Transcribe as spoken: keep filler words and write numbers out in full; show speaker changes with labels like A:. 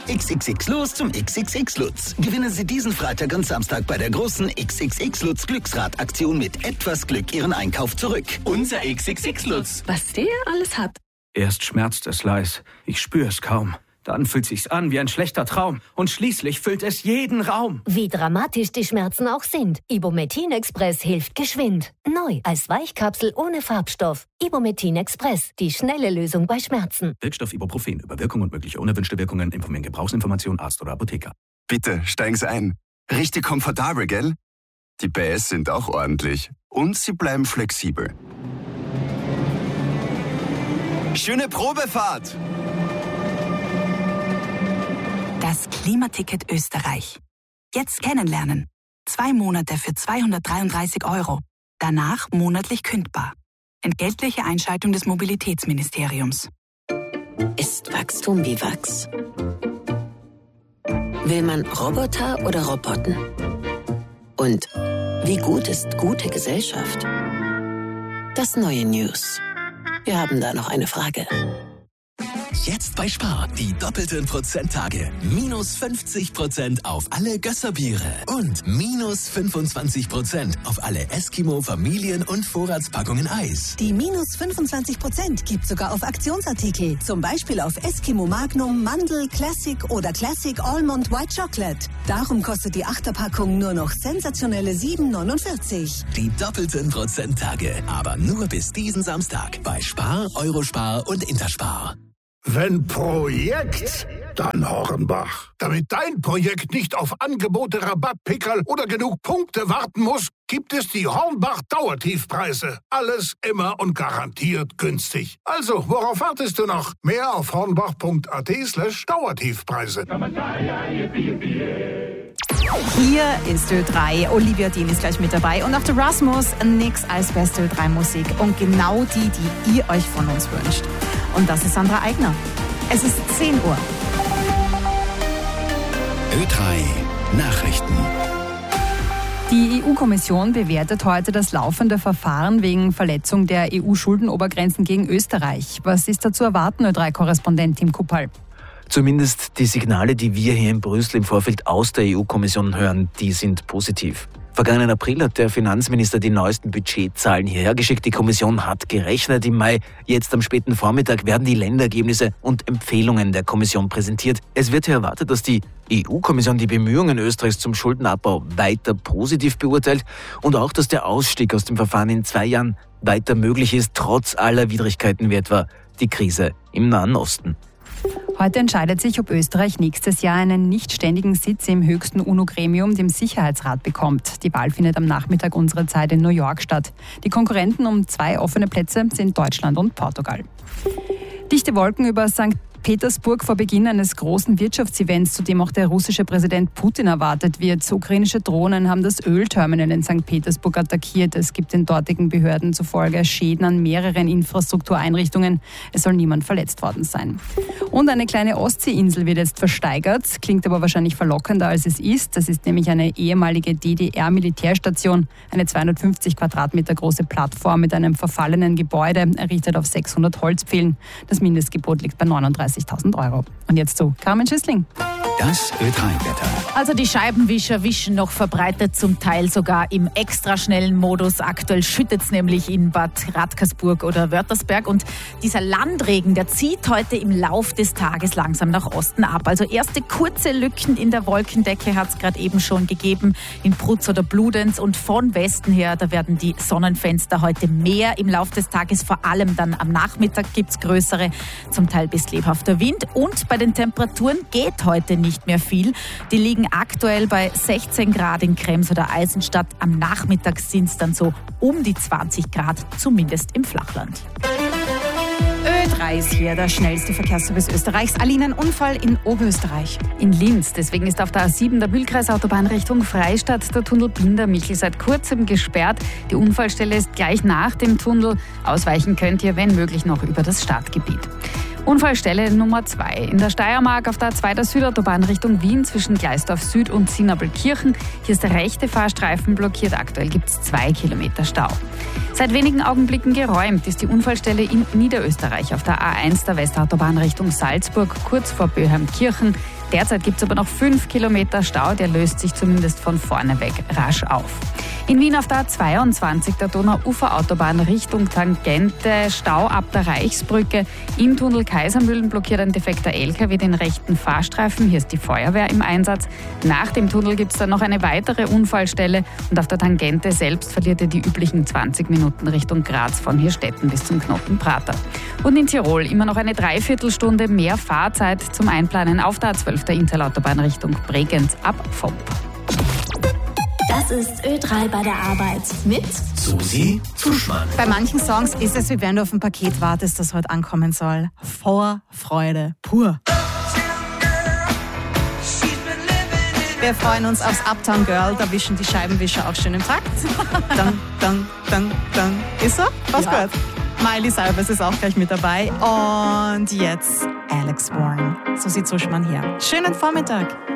A: X X X los zum X X X Lutz. Gewinnen Sie diesen Freitag und Samstag bei der großen X X X Lutz Glücksrad-Aktion mit etwas Glück Ihren Einkauf zurück. Unser X X X Lutz.
B: Was der alles hat.
C: Erst schmerzt es leis. Ich spüre es kaum. Dann fühlt sich's an wie ein schlechter Traum. Und schließlich füllt es jeden Raum.
D: Wie dramatisch die Schmerzen auch sind. Ibumetin Express hilft geschwind. Neu als Weichkapsel ohne Farbstoff. Ibumetin Express. Die schnelle Lösung bei Schmerzen.
C: Wirkstoff Ibuprofen. Über Wirkung und mögliche unerwünschte Wirkungen informieren Gebrauchsinformation Arzt oder Apotheker.
E: Bitte, steigen Sie ein. Richtig komfortabel, gell? Die P S sind auch ordentlich. Und sie bleiben flexibel. Schöne Probefahrt!
F: Das Klimaticket Österreich. Jetzt kennenlernen. Zwei Monate für zweihundertdreiunddreißig Euro. Danach monatlich kündbar. Entgeltliche Einschaltung des Mobilitätsministeriums.
B: Ist Wachstum wie Wachs? Will man Roboter oder Roboten? Und wie gut ist gute Gesellschaft? Das neue News. Wir haben da noch eine Frage.
G: Jetzt bei Spar, die doppelten Prozenttage. Minus fünfzig Prozent auf alle Gösserbiere und minus fünfundzwanzig Prozent auf alle Eskimo Familien- und Vorratspackungen Eis.
H: Die minus fünfundzwanzig Prozent gibt sogar auf Aktionsartikel. Zum Beispiel auf Eskimo Magnum, Mandel, Classic oder Classic Almond White Chocolate. Darum kostet die Achterpackung nur noch sensationelle sieben neunundvierzig.
G: Die doppelten Prozenttage, aber nur bis diesen Samstag bei Spar, Eurospar und Interspar.
I: Wenn Projekt, dann Hornbach. Damit dein Projekt nicht auf Angebote, Rabattpickerl oder genug Punkte warten muss, gibt es die Hornbach Dauertiefpreise. Alles immer und garantiert günstig. Also, worauf wartest du noch? Mehr auf hornbach.at slash Dauertiefpreise.
J: Hier ist Ö drei. Olivia Dean ist gleich mit dabei. Und auch der Rasmus, nix als beste Ö drei Musik. Und genau die, die ihr euch von uns wünscht. Und das ist Sandra Eigner. Es ist zehn Uhr.
G: Ö drei Nachrichten.
J: Die E U-Kommission bewertet heute das laufende Verfahren wegen Verletzung der E U-Schuldenobergrenzen gegen Österreich. Was ist da zu erwarten, Ö drei Korrespondent Tim Kuppal?
K: Zumindest die Signale, die wir hier in Brüssel im Vorfeld aus der E U-Kommission hören, die sind positiv. Vergangenen April hat der Finanzminister die neuesten Budgetzahlen hierher geschickt. Die Kommission hat gerechnet im Mai. Jetzt am späten Vormittag werden die Länderergebnisse und Empfehlungen der Kommission präsentiert. Es wird hier erwartet, dass die E U-Kommission die Bemühungen Österreichs zum Schuldenabbau weiter positiv beurteilt und auch, dass der Ausstieg aus dem Verfahren in zwei Jahren weiter möglich ist, trotz aller Widrigkeiten wie etwa die Krise im Nahen Osten.
J: Heute entscheidet sich, ob Österreich nächstes Jahr einen nicht ständigen Sitz im höchsten UNO-Gremium, dem Sicherheitsrat, bekommt. Die Wahl findet am Nachmittag unserer Zeit in New York statt. Die Konkurrenten um zwei offene Plätze sind Deutschland und Portugal. Dichte Wolken über Sankt Petersburg vor Beginn eines großen Wirtschaftsevents, zu dem auch der russische Präsident Putin erwartet wird. Ukrainische Drohnen haben das Ölterminal in Sankt Petersburg attackiert. Es gibt den dortigen Behörden zufolge Schäden an mehreren Infrastruktureinrichtungen. Es soll niemand verletzt worden sein. Und eine kleine Ostseeinsel wird jetzt versteigert, klingt aber wahrscheinlich verlockender, als es ist. Das ist nämlich eine ehemalige D D R-Militärstation, eine zweihundertfünfzig Quadratmeter große Plattform mit einem verfallenen Gebäude, errichtet auf sechshundert Holzpfählen. Das Mindestgebot liegt bei neununddreißigtausend Euro. Und jetzt zu Carmen Schüssling.
G: Das Ö drei Wetter.
L: Also die Scheibenwischer wischen noch verbreitet, zum Teil sogar im extraschnellen Modus. Aktuell schüttet es nämlich in Bad Radkersburg oder Wörthersberg. Und dieser Landregen, der zieht heute im Lauf des Tages langsam nach Osten ab. Also erste kurze Lücken in der Wolkendecke hat es gerade eben schon gegeben, in Brutz oder Bludenz. Und von Westen her, da werden die Sonnenfenster heute mehr im Lauf des Tages. Vor allem dann am Nachmittag gibt es größere, zum Teil bis lebhafter Wind. Und bei den Temperaturen geht heute nicht mehr viel. Die liegen aktuell bei sechzehn Grad in Krems oder Eisenstadt. Am Nachmittag sind es dann so um die zwanzig Grad, zumindest im Flachland.
J: Ö drei ist hier, der schnellste Verkehrsservice Österreichs. Alina, ein Unfall in Oberösterreich.
M: In Linz. Deswegen ist auf der A sieben der Mühlkreisautobahn Richtung Freistadt der Tunnel Binder-Michel seit kurzem gesperrt. Die Unfallstelle ist gleich nach dem Tunnel. Ausweichen könnt ihr, wenn möglich, noch über das Stadtgebiet. Unfallstelle Nummer zwei. In der Steiermark auf der A zwei der Südautobahn Richtung Wien zwischen Gleisdorf Süd und Zinnabelkirchen. Hier ist der rechte Fahrstreifen blockiert. Aktuell gibt es zwei Kilometer Stau. Seit wenigen Augenblicken geräumt ist die Unfallstelle in Niederösterreich auf der A eins der Westautobahn Richtung Salzburg, kurz vor Böheimkirchen. Derzeit gibt es aber noch fünf Kilometer Stau, der löst sich zumindest von vorne weg rasch auf. In Wien auf der A zweiundzwanzig, der Donau-Ufer-Autobahn Richtung Tangente, Stau ab der Reichsbrücke. Im Tunnel Kaisermühlen blockiert ein defekter L K W den rechten Fahrstreifen. Hier ist die Feuerwehr im Einsatz. Nach dem Tunnel gibt es dann noch eine weitere Unfallstelle und auf der Tangente selbst verliert ihr die üblichen zwanzig Minuten Richtung Graz von Hirstetten bis zum Knoten Prater. Und in Tirol immer noch eine Dreiviertelstunde mehr Fahrzeit zum Einplanen auf der A zwölf der Inntalautobahn Richtung Bregenz ab Vomp.
N: Das ist Ö drei bei der Arbeit mit
A: Susi Zuschmann.
O: Bei manchen Songs ist es, wie wenn du auf ein Paket wartest, das heute ankommen soll. Vorfreude pur. Wir freuen uns aufs Uptown Girl, da wischen die Scheibenwischer auch schön im Takt. Dann, dann, dann, dann. Ist so? Was ja. Gut. Miley Cyrus ist auch gleich mit dabei. Und jetzt Alex Warren. Susi Zuschmann hier. Schönen Vormittag.